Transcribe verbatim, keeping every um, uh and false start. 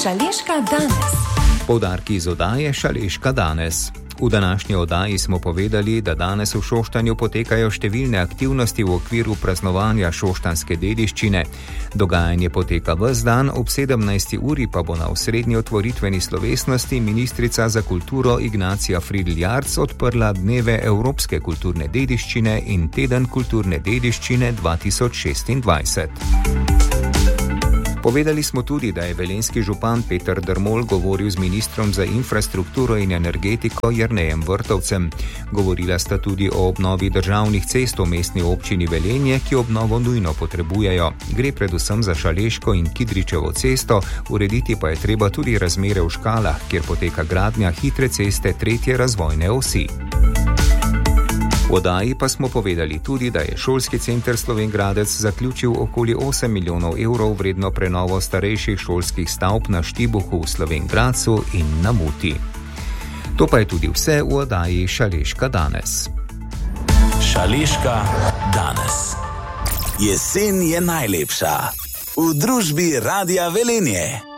Šaleška danes. Poudarki iz oddaje Šaleška danes. V današnji oddaji smo povedali, da danes v Šoštanju potekajo številne aktivnosti v okviru praznovanja šoštanske dediščine. Dogajanje poteka ves dan, ob sedemnajsti uri pa bo na osrednji otvoritveni slovesnosti ministrica za kulturo Ignacija Fridl-Jarc odprla dneve evropske kulturne dediščine in teden kulturne dediščine dva tisoč šestindvajset. Povedali smo tudi, da je velenjski župan Peter Dermol govoril z ministrom za infrastrukturo in energetiko Jernejem Vrtovcem. Govorila sta tudi o obnovi državnih cest v mestni občini Velenje, ki obnovo nujno potrebujejo. Gre predvsem za Šaleško in Kidričevo cesto, urediti pa je treba tudi razmere v Škalah, kjer poteka gradnja hitre ceste tretje razvojne osi. V oddaji pa smo povedali tudi, da je šolski center Slovenj Gradec zaključil okoli osem milijonov evrov vredno prenovo starejših šolskih stavb na Štibuhu v Slovenj Gradcu in na Muti. To pa je tudi vse v oddaji Šaleška danes. Šaleška danes. Jesen je najlepša. V družbi Radia Velenje.